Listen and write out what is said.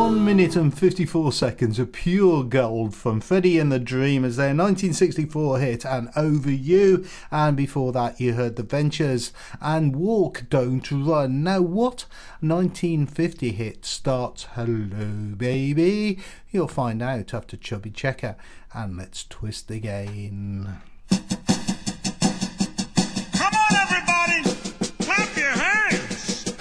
1 minute and 54 seconds of pure gold from Freddie and the Dreamers, their 1964 hit and Over You, and before that you heard The Ventures and Walk Don't Run. Now what 1950 hit starts Hello Baby? You'll find out after Chubby Checker, and let's twist again.